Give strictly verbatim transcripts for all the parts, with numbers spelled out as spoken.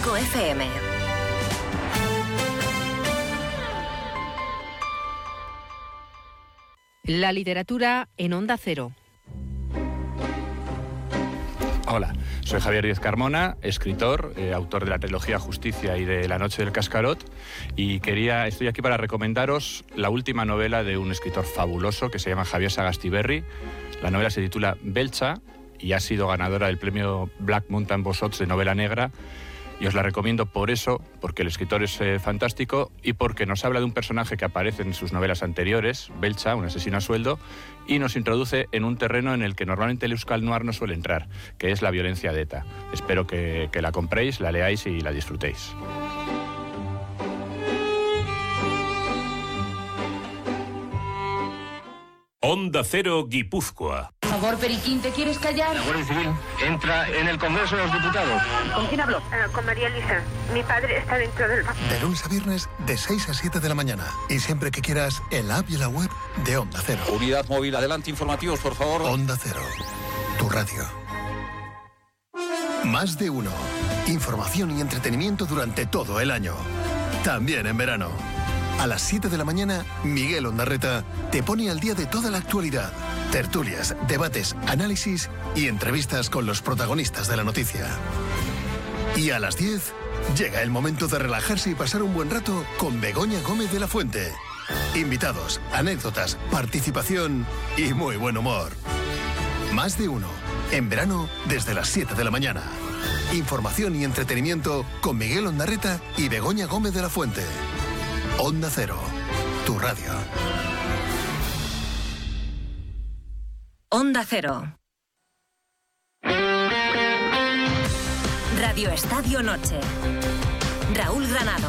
cinco F M. La literatura en Onda Cero. Hola, soy Javier Díez Carmona, escritor, eh, autor de la trilogía Justicia y de La noche del cascarot, y quería, estoy aquí para recomendaros la última novela de un escritor fabuloso que se llama Javier Sagastiberri. La novela se titula Belcha y ha sido ganadora del premio Black Mountain Bosots de novela negra. Y os la recomiendo por eso, porque el escritor es eh, fantástico y porque nos habla de un personaje que aparece en sus novelas anteriores, Belcha, un asesino a sueldo, y nos introduce en un terreno en el que normalmente el Euskal Noir no suele entrar, que es la violencia de ETA. Espero que, que la compréis, la leáis y la disfrutéis. Onda Cero Guipúzcoa. Por favor, Periquín, ¿te quieres callar? La Guardia Civil entra en el Congreso de los Diputados. ¿Con quién habló? Uh, con María Elisa. Mi padre está dentro del banco. De lunes a viernes, de seis a siete de la mañana. Y siempre que quieras, en la app y la web de Onda Cero. Unidad móvil, adelante, informativos, por favor. Onda Cero, tu radio. Más de uno. Información y entretenimiento durante todo el año. También en verano. A las siete de la mañana, Miguel Ondarreta te pone al día de toda la actualidad. Tertulias, debates, análisis y entrevistas con los protagonistas de la noticia. Y a las diez, llega el momento de relajarse y pasar un buen rato con Begoña Gómez de la Fuente. Invitados, anécdotas, participación y muy buen humor. Más de uno. En verano, desde las siete de la mañana. Información y entretenimiento con Miguel Ondarreta y Begoña Gómez de la Fuente. Onda Cero, tu radio. Onda Cero. Radio Estadio Noche. Raúl Granado.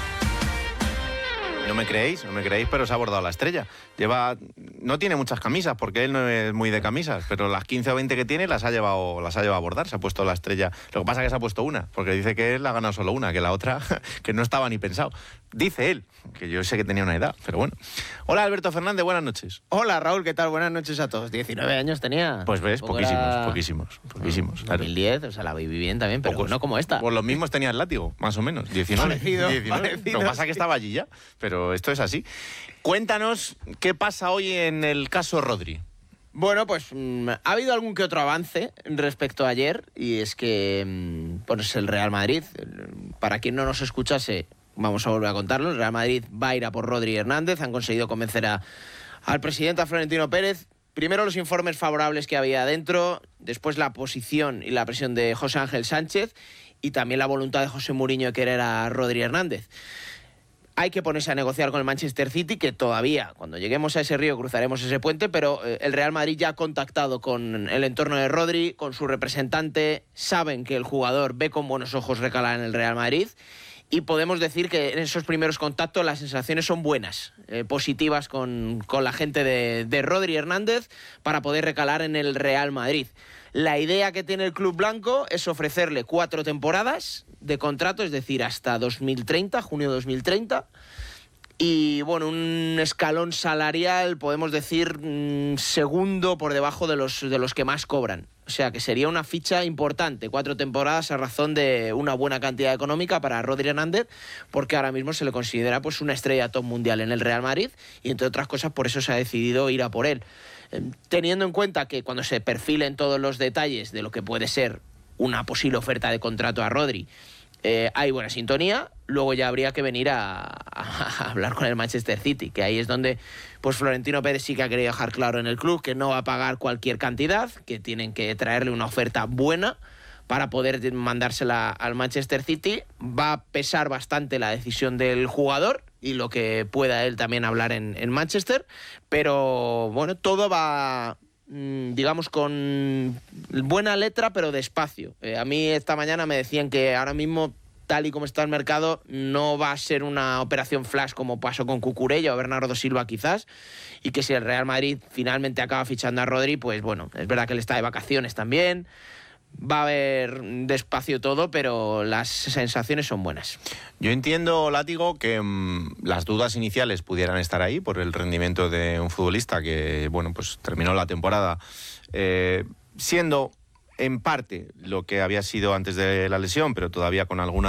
No me creéis, no me creéis, pero se ha bordado la estrella. Lleva, no tiene muchas camisas, porque él no es muy de camisas, pero las quince o veinte que tiene las ha llevado, las ha llevado a bordar, se ha puesto la estrella. Lo que pasa es que se ha puesto una, porque dice que él ha ganado solo una, que la otra, que no estaba ni pensado. Dice él, que yo sé que tenía una edad, pero bueno. Hola, Alberto Fernández, buenas noches. Hola, Raúl, ¿qué tal? Buenas noches a todos. diecinueve años tenía. Pues ves, poquísimos, era... poquísimos, poquísimos. dos mil diez, o sea, la viví bien también, pero Pocos, no como esta. Pues los mismos tenía el látigo, más o menos, diecinueve. Parecido, diecinueve. parecido. Lo que pasa es que estaba allí ya, pero esto es así. Cuéntanos qué pasa hoy en el caso Rodri. Bueno, pues mmm, ha habido algún que otro avance respecto a ayer, y es que mmm, pues el Real Madrid, para quien no nos escuchase, vamos a volver a contarlo, el Real Madrid va a ir a por Rodri Hernández, han conseguido convencer a, al presidente, a Florentino Pérez. Primero los informes favorables que había dentro, después la posición y la presión de José Ángel Sánchez y también la voluntad de José Mourinho de querer a Rodri Hernández. Hay que ponerse a negociar con el Manchester City, que todavía, cuando lleguemos a ese río, cruzaremos ese puente, pero el Real Madrid ya ha contactado con el entorno de Rodri, con su representante, saben que el jugador ve con buenos ojos recalar en el Real Madrid, y podemos decir que en esos primeros contactos las sensaciones son buenas, eh, positivas con, con la gente de, de Rodri Hernández para poder recalar en el Real Madrid. La idea que tiene el club blanco es ofrecerle cuatro temporadas de contrato, es decir, hasta dos mil treinta, junio de dos mil treinta, y bueno, un escalón salarial, podemos decir, mmm, segundo por debajo de los, de los que más cobran. O sea, que sería una ficha importante, cuatro temporadas a razón de una buena cantidad económica para Rodri Hernández, porque ahora mismo se le considera pues una estrella top mundial en el Real Madrid, y entre otras cosas por eso se ha decidido ir a por él. Eh, teniendo en cuenta que cuando se perfilen todos los detalles de lo que puede ser una posible oferta de contrato a Rodri, eh, hay buena sintonía, luego ya habría que venir a, a, a hablar con el Manchester City, que ahí es donde pues Florentino Pérez sí que ha querido dejar claro en el club que no va a pagar cualquier cantidad, que tienen que traerle una oferta buena para poder mandársela al Manchester City. Va a pesar bastante la decisión del jugador y lo que pueda él también hablar en, en Manchester, pero bueno, todo va, digamos, con buena letra, pero despacio. Eh, a mí esta mañana me decían que ahora mismo, tal y como está el mercado, no va a ser una operación flash como pasó con Cucurella o Bernardo Silva quizás, y que si el Real Madrid finalmente acaba fichando a Rodri, pues bueno, es verdad que él está de vacaciones también, va a haber despacio todo, pero las sensaciones son buenas. Yo entiendo, Látigo, que mmm, las dudas iniciales pudieran estar ahí por el rendimiento de un futbolista que, bueno, pues terminó la temporada eh, siendo en parte lo que había sido antes de la lesión, pero todavía con alguna